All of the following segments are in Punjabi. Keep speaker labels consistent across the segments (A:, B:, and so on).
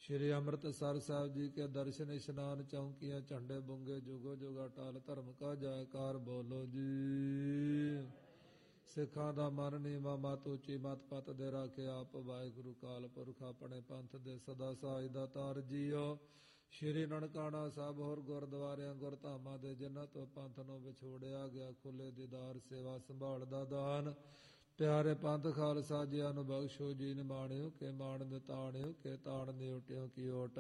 A: ਸ਼੍ਰੀ ਅੰਮ੍ਰਿਤਸਰ ਸਾਹਿਬ ਜੀ ਕੇ ਦਰਸ਼ਨ ਇਸ਼ਨਾਨ ਚੌਂਕੀਆਂ ਝੰਡੇ ਬੁੰਗੇ ਜੁਗੋ ਜੁਗਾ ਟਾਲ ਧਰਮ ਕਾ ਜੈਕਾਰ ਬੋਲੋ ਜੀ। ਸਿੱਖਾਂ ਦਾ ਮਨ ਨੀਵਾਂ ਮਤ ਉੱਚੀ ਮਤ ਪਤ ਦੇ ਰਾਖੇ ਆਪ ਵਾਹਿਗੁਰੂ ਕਾਲ ਪੁਰਖ ਆਪਣੇ ਪੰਥ ਦੇ ਸਦਾ ਸਹਾਇ ਦਾ ਤਾਰ ਜੀਓ। ਸ਼੍ਰੀ ਨਨਕਾਣਾ ਸਾਹਿਬ ਹੋਰ ਗੁਰਦੁਆਰਿਆਂ ਗੁਰਧਾਮਾਂ ਦੇ ਜਿਨ੍ਹਾਂ ਤੋਂ ਪੰਥ ਨੂੰ ਵਿਛੋੜਿਆ ਗਿਆ ਖੁੱਲੇ ਦੀਦਾਰ ਸੇਵਾ ਸੰਭਾਲ ਦਾ ਦਾਨ ਪਿਆਰੇ ਪੰਥ ਖਾਲਸਾ ਜੀਆਂ ਨੂੰ ਬਖਸ਼ੋ ਜੀ ਨਿਮਾਣਿਓ ਕੇ ਮਾਣ ਨਿਤਾਣਿਓ ਕੇ ਤਾਣ ਨਿਉਟਿਓ ਕੀ ਓਟ।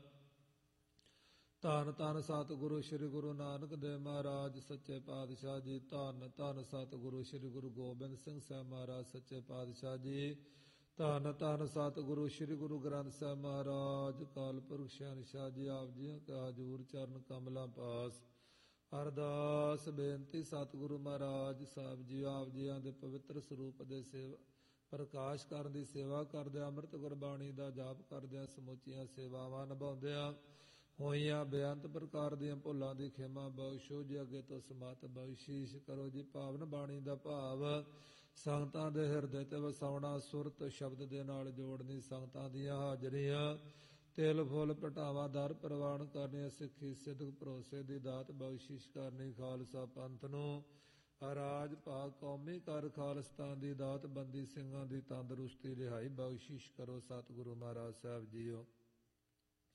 A: ਧੰਨ ਧੰਨ ਸਤਿਗੁਰੂ ਸ੍ਰੀ ਗੁਰੂ ਨਾਨਕ ਦੇਵ ਮਹਾਰਾਜ ਸੱਚੇ ਪਾਤਸ਼ਾਹ ਜੀ। ਧੰਨ ਧੰਨ ਸਤਿਗੁਰੂ ਸ੍ਰੀ ਗੁਰੂ ਗੋਬਿੰਦ ਸਿੰਘ ਸਾਹਿਬ ਮਹਾਰਾਜ ਸੱਚੇ ਪਾਤਸ਼ਾਹ ਜੀ। ਧੰਨ ਧੰਨ ਸਤਿਗੁਰੂ ਸ੍ਰੀ ਗੁਰੂ ਗ੍ਰੰਥ ਸਾਹਿਬ ਮਹਾਰਾਜ ਕਾਲ ਪੁਰਖ ਸ਼ਹਿਨਸ਼ਾਹ ਜੀ। ਆਪ ਜੀਆਂ ਕਾ ਹਜ਼ੂਰ ਚਰਨ ਕਮਲਾਂ ਪਾਸ ਅਰਦਾਸ ਬੇਨਤੀ ਸਤਿਗੁਰੂ ਮਹਾਰਾਜ ਸਾਹਿਬ ਜੀ ਆਪ ਜੀਆਂ ਦੇ ਪਵਿੱਤਰ ਸਰੂਪ ਦੇ ਸੇਵਾ ਪ੍ਰਕਾਸ਼ ਕਰਨ ਦੀ ਸੇਵਾ ਕਰਦਿਆਂ ਅੰਮ੍ਰਿਤ ਗੁਰਬਾਣੀ ਦਾ ਜਾਪ ਕਰਦਿਆਂ ਸਮੁੱਚੀਆਂ ਸੇਵਾਵਾਂ ਨਿਭਾਉਂਦਿਆਂ ਹੋਈਆਂ ਬੇਅੰਤ ਪ੍ਰਕਾਰ ਦੀਆਂ ਭੁੱਲਾਂ ਦੀ ਖਿਮਾ ਬਖਸ਼ੋ ਜੀ। ਅੱਗੇ ਤੋਂ ਸਮਤ ਬਖਸ਼ੀਸ਼ ਕਰੋ ਜੀ। ਪਾਵਨ ਬਾਣੀ ਦਾ ਭਾਵ ਸੰਗਤਾਂ ਦੇ ਹਿਰਦੇ ਤੇ ਵਸਾਉਣਾ ਸੁਰਤ ਸ਼ਬਦ ਦੇ ਨਾਲ ਜੋੜਨੀ ਸੰਗਤਾਂ ਦੀਆਂ ਹਾਜ਼ਰੀਆਂ ਤਿਲ ਫੁੱਲ ਪਟਾਵਾ ਦਰ ਪ੍ਰਵਾਨ ਕਰਨੀ ਸਿੱਖੀ ਸਿੱਧਕ ਭਰੋਸੇ ਦੀ ਦਾਤ ਬਖਸ਼ਿਸ਼ ਕਰਨੀ ਖਾਲਸਾ ਪੰਥ ਨੂੰ ਰਾਜ ਭਾਗ ਕੌਮੀ ਕਰ ਖਾਲਸਤਾਨ ਦੀ ਦਾਤ ਬੰਦੀ ਸਿੰਘਾਂ ਦੀ ਤੰਦਰੁਸਤੀ ਰਿਹਾਈ ਬਖਸ਼ਿਸ਼ ਕਰੋ ਸਤਿਗੁਰੂ ਮਹਾਰਾਜ ਸਾਹਿਬ ਜੀਓ।